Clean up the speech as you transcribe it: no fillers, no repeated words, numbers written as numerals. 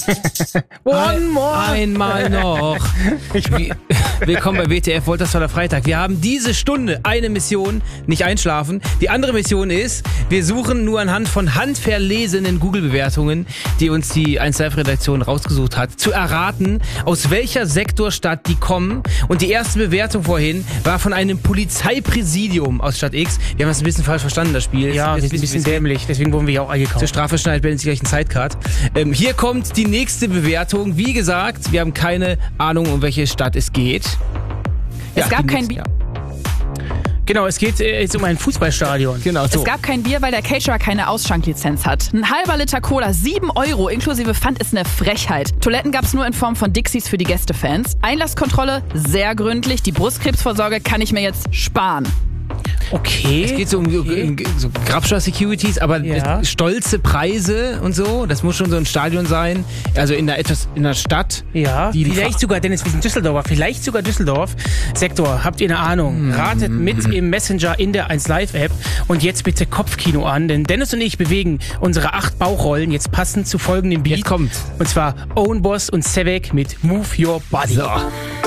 One more. Einmal noch. Willkommen bei WTF Wolterstorfer Freitag. Wir haben diese Stunde eine Mission, nicht einschlafen. Die andere Mission ist, wir suchen nur anhand von handverlesenen Google-Bewertungen, die uns die 1Live-Redaktion rausgesucht hat, zu erraten, aus welcher Sektorstadt die kommen. Und die erste Bewertung vorhin war von einem Polizeipräsidium aus Stadt X. Wir haben das ein bisschen falsch verstanden, das Spiel. Ja, das ist ein bisschen dämlich, deswegen wurden wir ja auch eingekauft. Zur Strafe schneidet Ben gleich einen Sidecard. Hier kommt die nächste Bewertung. Wie gesagt, wir haben keine Ahnung, um welche Stadt es geht. Es gab kein Bier. Genau, es geht jetzt um ein Fußballstadion. Genau, so. Es gab kein Bier, weil der Caterer keine Ausschanklizenz hat. Ein halber Liter Cola, 7 € inklusive Pfand ist eine Frechheit. Toiletten gab's nur in Form von Dixies für die Gästefans. Einlasskontrolle sehr gründlich. Die Brustkrebsvorsorge kann ich mir jetzt sparen. Okay. Es geht so um so Grabscher-Securities, aber stolze Preise und so. Das muss schon so ein Stadion sein. Also in einer Stadt. Ja, vielleicht sogar, Dennis, wir sind Düsseldorfer, vielleicht sogar Düsseldorf. Sektor, habt ihr eine Ahnung? Ratet mit im Messenger in der 1Live-App und jetzt bitte Kopfkino an, denn Dennis und ich bewegen unsere 8 Bauchrollen jetzt passend zu folgendem Beat. Jetzt kommt. Und zwar Own Boss und Sevek mit Move Your Body. So.